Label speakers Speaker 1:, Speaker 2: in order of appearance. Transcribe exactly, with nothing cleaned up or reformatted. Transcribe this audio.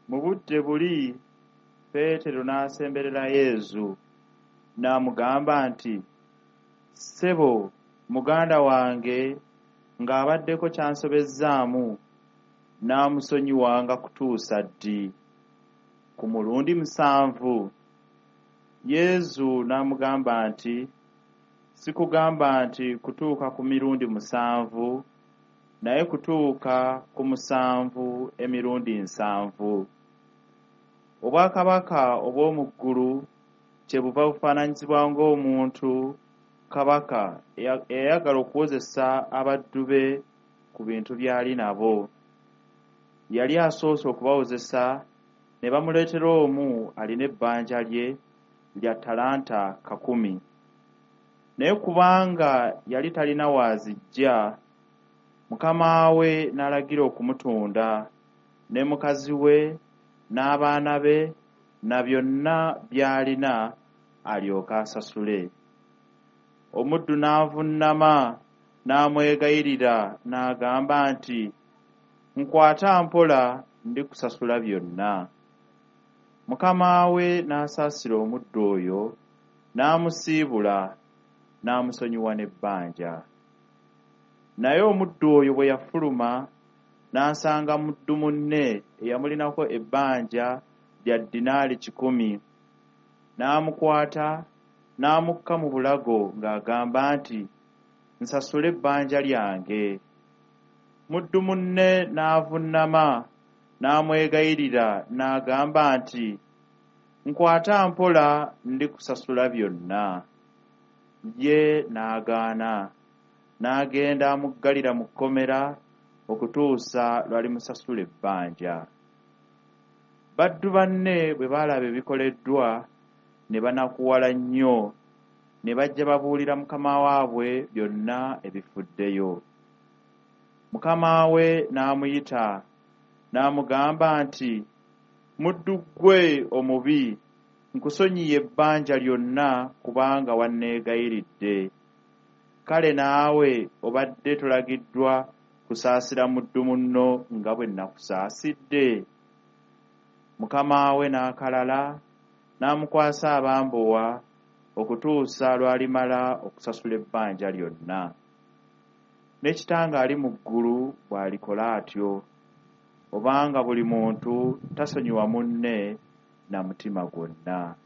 Speaker 1: Mu budde buli Peetero n'asemberera Yesu n'amugamba nti, "Ssebo, muganda wange ng'abaddeko kyansobezzaamu, n'amusonyiwanga kutuusa ddi? Ku mulundi musanvu?" Yesu n'amugamba nti, "Sikugamba nti kutuuka ku mirundi musanvu, naye kutuuka ku musanvu emirundi nsanvu. Obwakabaka obw'omu ggulu kyebuva bufaananyizibwa ng'omuntu kabaka eyayagala okuwozesa abaddu be ku bintu by'ali nabo. Yali asoose okubawozesa ne bamuleetera omu alina ebbanja lye lya ttalanta kakumi. Naye kubanga yali talina waaziggya, mukama we n'alagira okumutunda, ne mukazi we n'abaana be na byonna by'alina alyoke asasule. Omuddu n'avunnama n'amwegayirira n'agamba nti, "Nkwata mpola, ndikusasula byonna." Mukama we n'asaasira omuddu oyo, n'amusiibula, n'amusonyiwa n'ebbanja. Naye omuddu oyo bwe yafuluma n'asanga muddu munne eyamulinako ebbanja lya ddinaali kikumi. N'amukwata n'amukka mu bulago ng'agamba nti, "Nsasule ebbanja lyange." Muddu munne n'avunnama n'amwegayirira n'agamba nti, "Nkwata mpola, ndikusasula byonna." Ye n'agaana, n'agenda amuggalira mu kkomera okutuusa lw'alimusasula ebbanja. Baddu banne bwe baalaba ebikoleddwa ne banakuwala nnyo, ne bajja babuulira mukama waabwe byonna ebifuddeyo. Mukama we n'amuyita n'amugamba nti, "Muddu ggwe omubi, nkusonyiye ebbanja lyonna kubanga wanneegayiridde. Kale naawe obadde tolagiddwa kusaasira muddu munno nga bwe nakusaasidde?" Mukama we n'akalala n'amukwasa abambowa okutuusa lw'alimala okusasula ebbanja lyonna. Ne Kitange ali mu ggulu bw'alikola atyo, obanga buli muntu tasonyiwa munne na mutima gwonna.